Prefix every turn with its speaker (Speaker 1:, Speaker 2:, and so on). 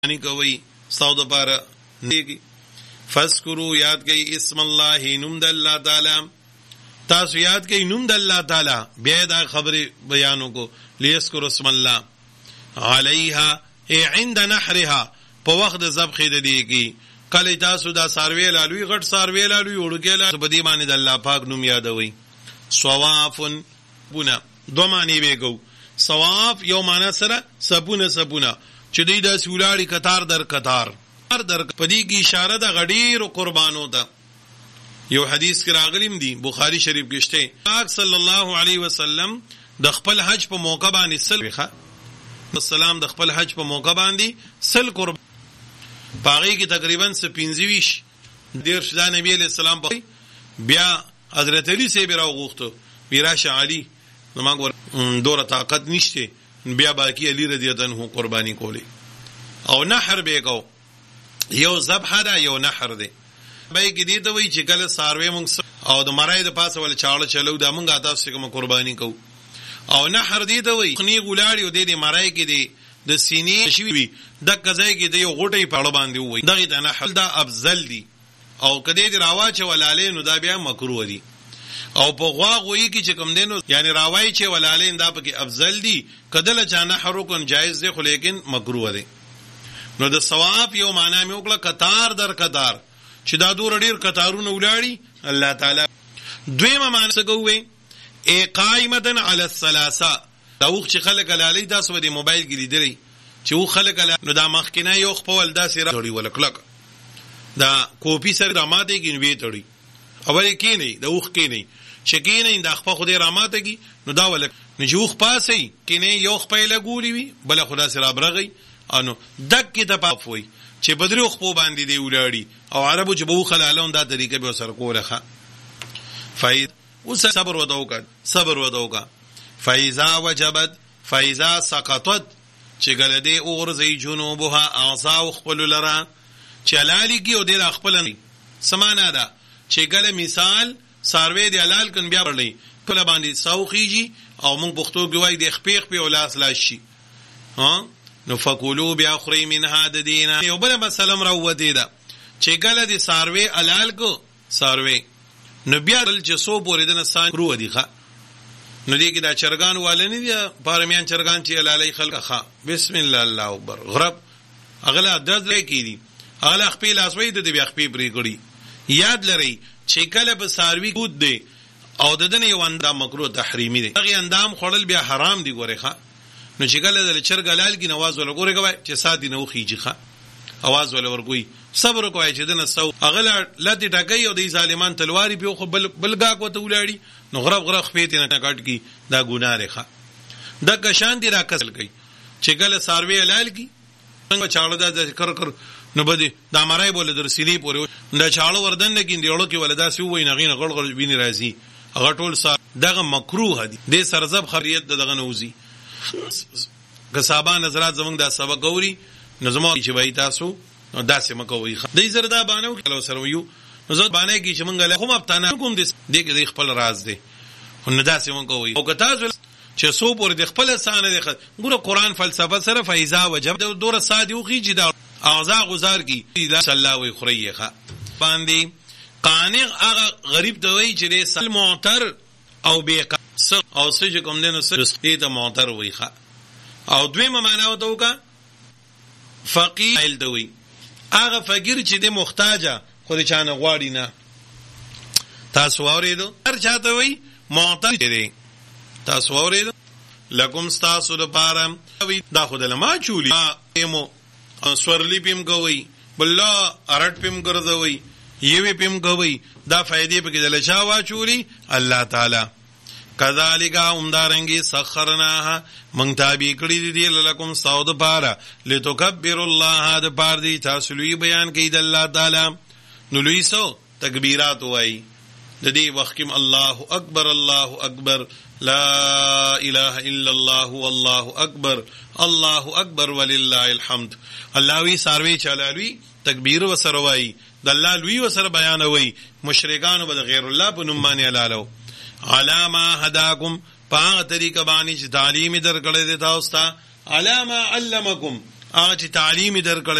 Speaker 1: انی کوي سود پر نیکی فذکروا یاد کئ اسم الله نوم د الله تعالی تاسو یاد کئ نوم د الله تعالی بیا دا خبر بیانو کو لیذکر اسم الله علیها عند نحرها په وخت د ذبح د دیږي کله تاسو دا ساروی لالوی غټ ساروی لالوی وړګل بدی باندې د الله پاک نوم یادوي صوافن بنا دو معنی وګو صواف یو معنی سره سبونه سبونه چې دوی د سولاری قطار در قطار در پدی کی اشاره د غډیر قربانو ده یو حدیث کې راغلیم دی بخاری شریف کې شته پاک صلی الله علیه وسلم د خپل حج په موقع باندې السلام د خپل حج په موقع باندې سل قرب باغی کی تقریبا 25 دیر شدا نبی علیہ السلام بیا حضرت علی سے بیرا غوښتو ویراش علی نو ما ګور دوره طاقت نشته بیا باقی علی رضی الله عنه قربانی کولی او نحر به کو یو ذبح دا یو نحر دی به کې دی ته وی چې کله ساروی مونږ او د مړای د پاسه ول چاړه چلو دا مونږه تاسو کوم قربانی کو او نحر دی ته وی خنی ګولاړي او د مړای کې دی د سینې شوی د کځای کې دی یو غټي پاړه باندې وای دغه د نحر دا افضل دی او کدی دی راواچ ولالې نو دا بیا مکروه دی او په غواغ وی کې چې کوم دینو یعنی راوای چې ولالې دا پکې افضل دی کدل چا نحر کو جایز دی خو لیکن مکروه دی نو د ثواب یو معنی مې وکړه قطار در قطار چې دا دور ډیر قطارونه ولاړي الله تعالی دویمه معنی څه کوي قائمتن علی الثلاثه دا وخت چې خلک لالي تاسو د موبایل کې لیدلی چې و خلک نو دا مخکنه یو خپل داسې راوړي ولکلک دا کوپی سره راماته کې نوې تړي اول کې نه دا وخت کې نه شکی نه دا خپل خدای راماته کې نو دا ولک نو چې وخت پاسې کې نه یو خپل ګولي وي بل خدا سره برغي انو دک کې ته پافوي چې بدرو خپل باندې دی ولاړي او عربو چې بو خلالون دا طریقې به سره کوله فاید وس صبر ودوکا فایزا وجبت فایزا سقطت چې ګلدې اورځي جنوبها اعصا خپل لرا چلالی کی او دې خپل نه سمانا ده چې ګل مثال ساروی دی حلال کن بیا ورلې په باندې ساوخیږي او موږ پښتو کې وای د خپېخ په ولاس لاشي ها نو فقولو بیا خری من هاد دینا یو بل مسلم راوته ده چې ګل دی ساروی حلال کو ساروی نو بیا ول چې سو پورې دنه سان کرو دی ښا نو دې کې دا چرګان والنی دی پارمیان چرګان چې حلالي خلق ښا بسم الله الله اکبر غرب اغلا درځ کې دي اغلا خپل اسوي د بیا خپې پرې کړی یاد لري چې کله په ساروی کود دی او دنه یو اندام مکروه تحریمی دی هغه اندام خړل بیا حرام دی ګوره ښا نو چې کله د چرګ حلال کې نواز ولا ګوره کوي چې ساتي نو خيږي ښا आवाज ولا ورګوي صبر کوي چې دنه سو اغلا لدی ټکای او د ظالمان تلواري په خو بلګا کو ته ولاړی نو غرب خپېته نه کټ کی دا ګناه لري د کشان دی را کسل کوي چې ګل ساروی حلال کی څنګه چاړه دا کر نو بده دا مړای بوله در سینې پورې دا چاړه وردن نه کیندي اړو کې ولدا سی وای نه غین غړ بینی راځي هغه ټول دغه مکروه دي د سرزب خریت دغه نوزي کسابان حضرات زمونږ دا سبق غوري نظم چې وای تاسو نو داسې مکوې دې زردا باندې کلو سره یو نو زه باندې کې چې مونږ له کوم ابتانه کوم دې کې خپل راز دی نو داسې مکوې او که تاسو چې سو پور د خپل سانه دی ګوره قران فلسفه سره فایزا وجب د دوره سادي او خيجي دا اعضاء گزار کی صلی الله و خریخه باندې قانع هغه غریب دوی چې سل معتر او بیق او سج کوم دنه سستې ته معتر ویخه او دویمه معنا وتوکا فقیر دوی هغه فقیر چې د محتاجه خو د چانه غواړي نه تاسو اوریدو هر چاته وی معتر دی تاسو اوریدو لکم تاسو د پاره دا خو د لما چولی ایمو سورلی پیم کوي بلا ارټ پیم ګرځوي یوی پیم کوي دا فائدې پکې دل چا واچوري الله تعالی کذالک عمدارنګي سخرناها مونږ تابع کړی دي لکم سعود پارا لتکبر الله د پار دي تاسو لوی بیان کوي د الله تعالی نو لوی سو تکبیرات وای د دې وخت کې الله اکبر لا اله الا الله والله اکبر ولله الحمد الله وی ساروی چلالوی تکبیر وسره وای د الله لوی وسره بیان وای مشرکان بد غیر الله په نوم باندې علالو علامه هداکم په طریقه باندې چې تعلیم درکړې ده تاسو ته علامه علمکم هغه چې تعلیم درکړ